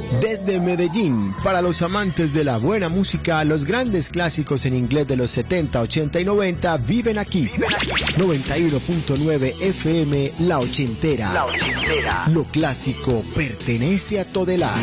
Desde Medellín, para los amantes de la buena música, los grandes clásicos en inglés de los 70, 80 y 90 viven aquí. 91.9 FM, La Ochentera. Lo clásico pertenece a Todelar.